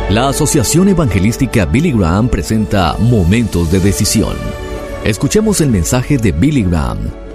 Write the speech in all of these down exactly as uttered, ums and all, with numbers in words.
La Asociación Evangelística Billy Graham presenta Momentos de Decisión. Escuchemos el mensaje de Billy Graham.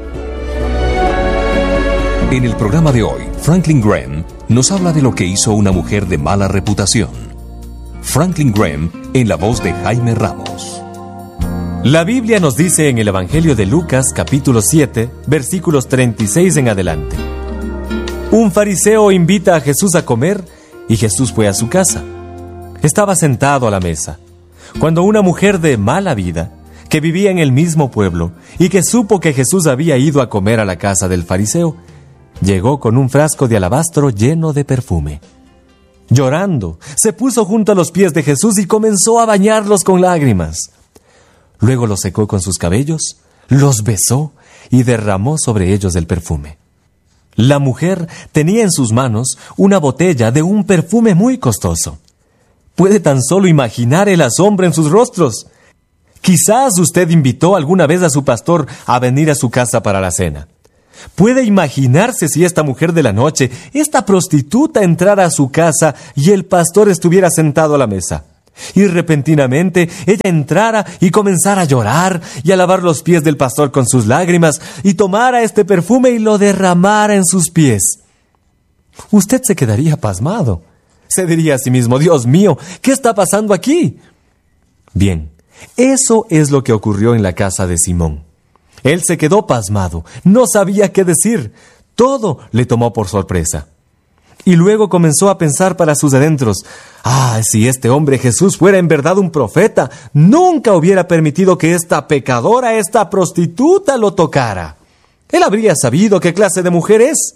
En el programa de hoy, Franklin Graham nos habla de lo que hizo una mujer de mala reputación. Franklin Graham en la voz de Jaime Ramos. La Biblia nos dice en el Evangelio de Lucas, capítulo siete, versículos treinta y seis en adelante. Un fariseo invita a Jesús a comer y Jesús fue a su casa. Estaba sentado a la mesa, cuando una mujer de mala vida, que vivía en el mismo pueblo y que supo que Jesús había ido a comer a la casa del fariseo, llegó con un frasco de alabastro lleno de perfume. Llorando, se puso junto a los pies de Jesús y comenzó a bañarlos con lágrimas. Luego los secó con sus cabellos, los besó y derramó sobre ellos el perfume. La mujer tenía en sus manos una botella de un perfume muy costoso. Puede tan solo imaginar el asombro en sus rostros. Quizás usted invitó alguna vez a su pastor a venir a su casa para la cena. Puede imaginarse si esta mujer de la noche, esta prostituta, entrara a su casa y el pastor estuviera sentado a la mesa. Y repentinamente ella entrara y comenzara a llorar y a lavar los pies del pastor con sus lágrimas y tomara este perfume y lo derramara en sus pies. Usted se quedaría pasmado. Se diría a sí mismo: Dios mío, ¿qué está pasando aquí? Bien, eso es lo que ocurrió en la casa de Simón. Él se quedó pasmado, no sabía qué decir. Todo le tomó por sorpresa. Y luego comenzó a pensar para sus adentros: ah, si este hombre Jesús fuera en verdad un profeta, nunca hubiera permitido que esta pecadora, esta prostituta, lo tocara. Él habría sabido qué clase de mujer es.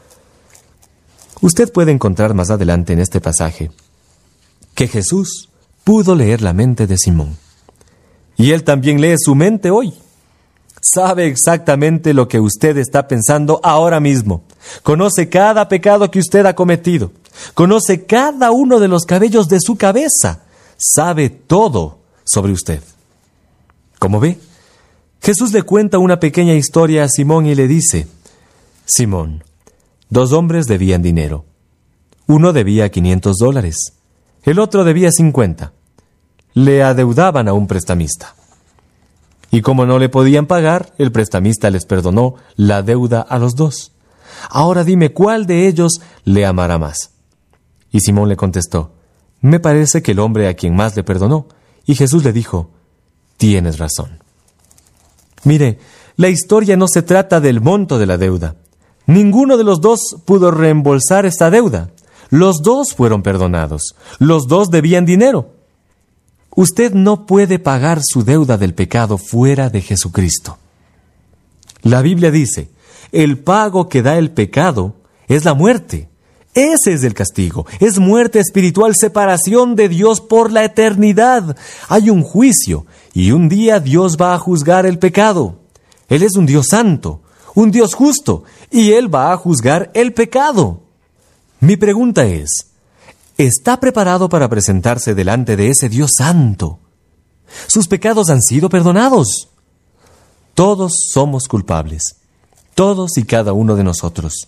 Usted puede encontrar más adelante en este pasaje que Jesús pudo leer la mente de Simón. Y Él también lee su mente hoy. Sabe exactamente lo que usted está pensando ahora mismo. Conoce cada pecado que usted ha cometido. Conoce cada uno de los cabellos de su cabeza. Sabe todo sobre usted. ¿Cómo ve? Jesús le cuenta una pequeña historia a Simón y le dice: Simón, dos hombres debían dinero. Uno debía quinientos dólares. El otro debía cincuenta. Le adeudaban a un prestamista. Y como no le podían pagar, el prestamista les perdonó la deuda a los dos. Ahora dime, ¿cuál de ellos le amará más? Y Simón le contestó: me parece que el hombre a quien más le perdonó. Y Jesús le dijo: tienes razón. Mire, la historia no se trata del monto de la deuda. Ninguno de los dos pudo reembolsar esta deuda. Los dos fueron perdonados. Los dos debían dinero. Usted no puede pagar su deuda del pecado fuera de Jesucristo. La Biblia dice: el pago que da el pecado es la muerte. Ese es el castigo. Es muerte espiritual, separación de Dios por la eternidad. Hay un juicio y un día Dios va a juzgar el pecado. Él es un Dios santo, un Dios justo, y Él va a juzgar el pecado. Mi pregunta es: ¿está preparado para presentarse delante de ese Dios santo? ¿Sus pecados han sido perdonados? Todos somos culpables, todos y cada uno de nosotros.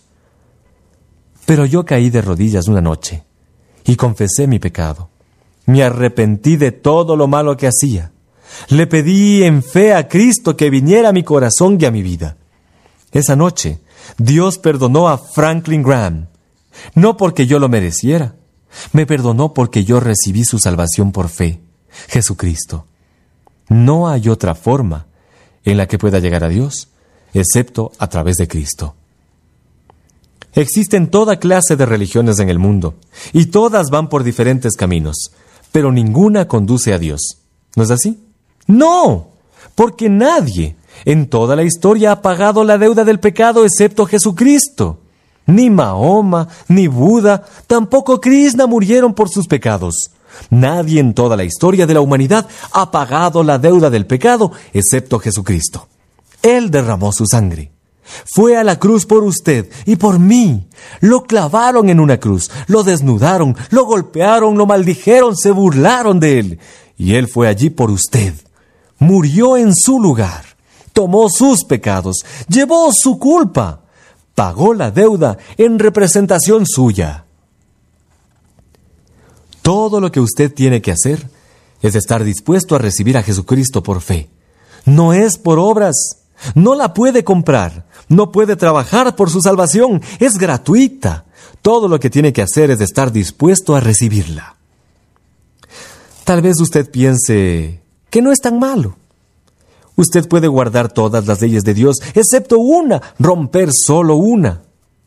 Pero yo caí de rodillas una noche y confesé mi pecado. Me arrepentí de todo lo malo que hacía. Le pedí en fe a Cristo que viniera a mi corazón y a mi vida. Esa noche, Dios perdonó a Franklin Graham, no porque yo lo mereciera. Me perdonó porque yo recibí su salvación por fe, Jesucristo. No hay otra forma en la que pueda llegar a Dios, excepto a través de Cristo. Existen toda clase de religiones en el mundo, y todas van por diferentes caminos, pero ninguna conduce a Dios. ¿No es así? ¡No! Porque nadie en toda la historia ha pagado la deuda del pecado excepto Jesucristo. Ni Mahoma, ni Buda, tampoco Krishna murieron por sus pecados. Nadie en toda la historia de la humanidad ha pagado la deuda del pecado excepto Jesucristo. Él derramó su sangre. Fue a la cruz por usted y por mí. Lo clavaron en una cruz, lo desnudaron, lo golpearon, lo maldijeron, se burlaron de él. Y él fue allí por usted. Murió en su lugar. Tomó sus pecados, llevó su culpa. Pagó la deuda en representación suya. Todo lo que usted tiene que hacer es estar dispuesto a recibir a Jesucristo por fe. No es por obras. No la puede comprar. No puede trabajar por su salvación. Es gratuita. Todo lo que tiene que hacer es estar dispuesto a recibirla. Tal vez usted piense que no es tan malo. Usted puede guardar todas las leyes de Dios, excepto una, romper solo una.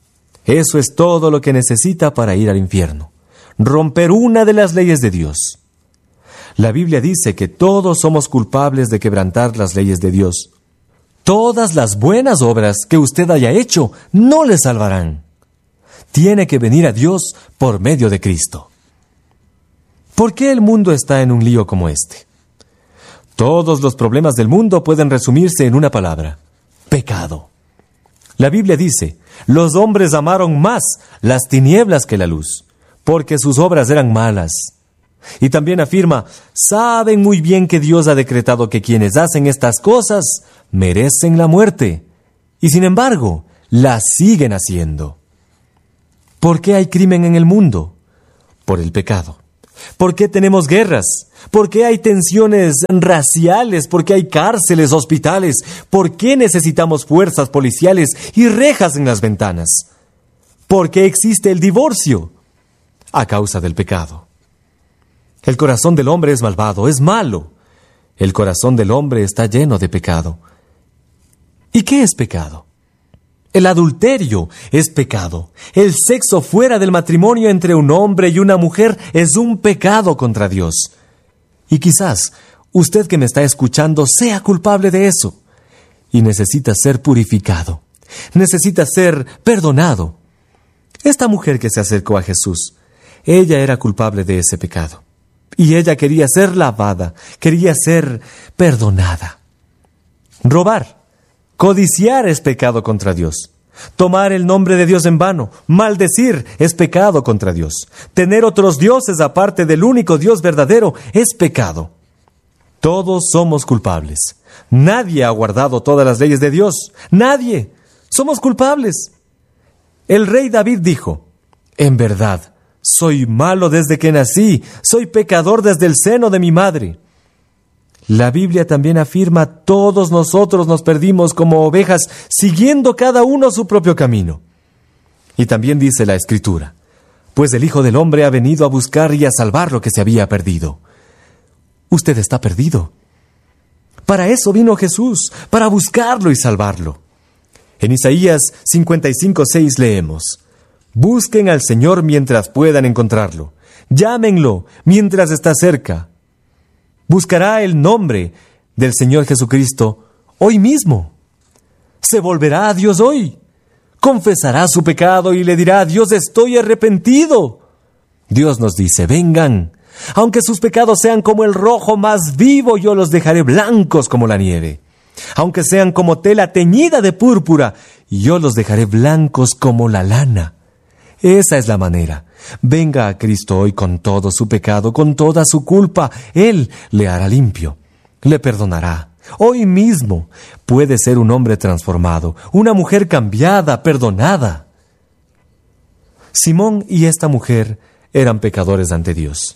Eso es todo lo que necesita para ir al infierno. Romper una de las leyes de Dios. La Biblia dice que todos somos culpables de quebrantar las leyes de Dios. Todas las buenas obras que usted haya hecho no le salvarán. Tiene que venir a Dios por medio de Cristo. ¿Por qué el mundo está en un lío como este? Todos los problemas del mundo pueden resumirse en una palabra: pecado. La Biblia dice, los hombres amaron más las tinieblas que la luz, porque sus obras eran malas. Y también afirma, saben muy bien que Dios ha decretado que quienes hacen estas cosas merecen la muerte, y sin embargo, las siguen haciendo. ¿Por qué hay crimen en el mundo? Por el pecado. ¿Por qué tenemos guerras? ¿Por qué hay tensiones raciales? ¿Por qué hay cárceles, hospitales? ¿Por qué necesitamos fuerzas policiales y rejas en las ventanas? ¿Por qué existe el divorcio? A causa del pecado. El corazón del hombre es malvado, es malo. El corazón del hombre está lleno de pecado. ¿Y qué es pecado? El adulterio es pecado. El sexo fuera del matrimonio entre un hombre y una mujer es un pecado contra Dios. Y quizás usted que me está escuchando sea culpable de eso. Y necesita ser purificado. Necesita ser perdonado. Esta mujer que se acercó a Jesús, ella era culpable de ese pecado. Y ella quería ser lavada, quería ser perdonada. Robar, codiciar es pecado contra Dios. Tomar el nombre de Dios en vano, maldecir es pecado contra Dios. Tener otros dioses aparte del único Dios verdadero es pecado. Todos somos culpables. Nadie ha guardado todas las leyes de Dios. Nadie. Somos culpables. El rey David dijo, en verdad, soy malo desde que nací, soy pecador desde el seno de mi madre. La Biblia también afirma, todos nosotros nos perdimos como ovejas, siguiendo cada uno su propio camino. Y también dice la Escritura, pues el Hijo del Hombre ha venido a buscar y a salvar lo que se había perdido. Usted está perdido. Para eso vino Jesús, para buscarlo y salvarlo. En Isaías cincuenta y cinco, seis leemos, busquen al Señor mientras puedan encontrarlo. Llámenlo mientras está cerca. Buscará el nombre del Señor Jesucristo hoy mismo. Se volverá a Dios hoy. Confesará su pecado y le dirá, Dios, estoy arrepentido. Dios nos dice, vengan. Aunque sus pecados sean como el rojo más vivo, yo los dejaré blancos como la nieve. Aunque sean como tela teñida de púrpura, yo los dejaré blancos como la lana. Esa es la manera. Venga a Cristo hoy con todo su pecado, con toda su culpa. Él le hará limpio, le perdonará. Hoy mismo puede ser un hombre transformado, una mujer cambiada, perdonada. Simón y esta mujer eran pecadores ante Dios.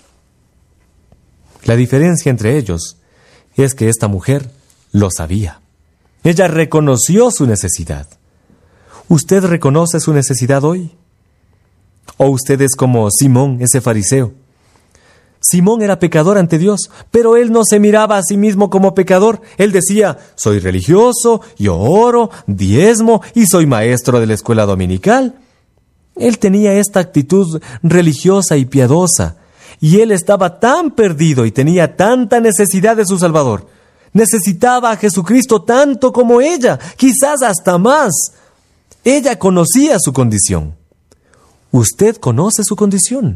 La diferencia entre ellos es que esta mujer lo sabía. Ella reconoció su necesidad. ¿Usted reconoce su necesidad hoy? ¿O usted es como Simón, ese fariseo? Simón era pecador ante Dios, pero él no se miraba a sí mismo como pecador. Él decía, soy religioso, yo oro, diezmo y soy maestro de la escuela dominical. Él tenía esta actitud religiosa y piadosa, y él estaba tan perdido y tenía tanta necesidad de su Salvador. Necesitaba a Jesucristo tanto como ella, quizás hasta más. Ella conocía su condición. Usted conoce su condición.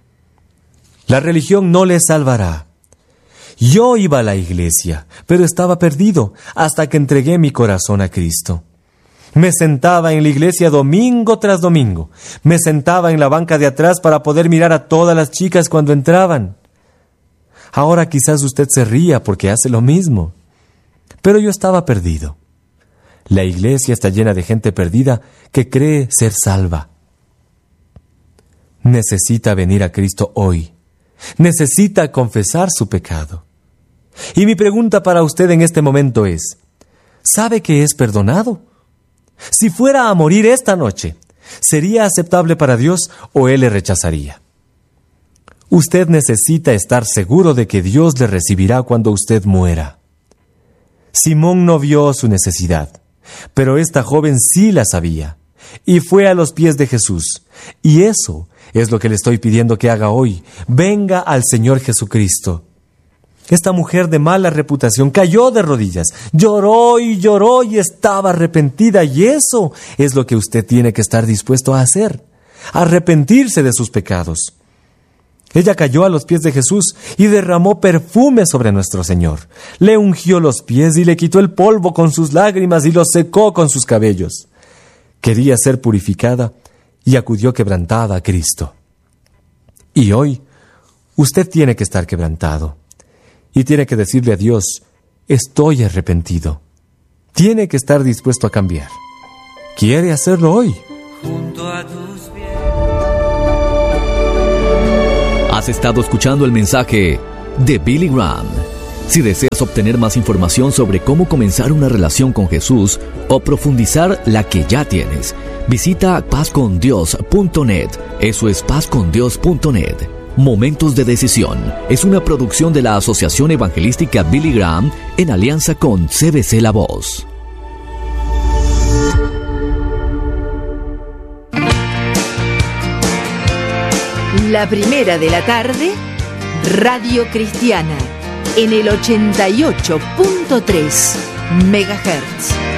La religión no le salvará. Yo iba a la iglesia, pero estaba perdido hasta que entregué mi corazón a Cristo. Me sentaba en la iglesia domingo tras domingo. Me sentaba en la banca de atrás para poder mirar a todas las chicas cuando entraban. Ahora quizás usted se ría porque hace lo mismo. Pero yo estaba perdido. La iglesia está llena de gente perdida que cree ser salva. Necesita venir a Cristo hoy. necesita confesar su pecado. Y mi pregunta para usted en este momento es, ¿sabe que es perdonado? Si fuera a morir esta noche, ¿sería aceptable para Dios o Él le rechazaría? Usted necesita estar seguro de que Dios le recibirá cuando usted muera. Simón no vio su necesidad, pero esta joven sí la sabía, y fue a los pies de Jesús. Y eso es lo que le estoy pidiendo que haga hoy. Venga al Señor Jesucristo. Esta mujer de mala reputación cayó de rodillas, lloró y lloró y estaba arrepentida, y eso es lo que usted tiene que estar dispuesto a hacer, arrepentirse de sus pecados. Ella cayó a los pies de Jesús y derramó perfume sobre nuestro Señor. Le ungió los pies y le quitó el polvo con sus lágrimas y los secó con sus cabellos. Quería ser purificada y acudió quebrantada a Cristo. Y hoy, usted tiene que estar quebrantado. Y tiene que decirle a Dios, estoy arrepentido. Tiene que estar dispuesto a cambiar. ¿Quiere hacerlo hoy? Junto a tus pies. Has estado escuchando el mensaje de Billy Graham. Si deseas obtener más información sobre cómo comenzar una relación con Jesús o profundizar la que ya tienes, visita paz con dios punto net. Eso es paz con dios punto net. Momentos de Decisión es una producción de la Asociación Evangelística Billy Graham en alianza con C B C La Voz. La primera de la tarde, Radio Cristiana, en el ochenta y ocho punto tres megahertz.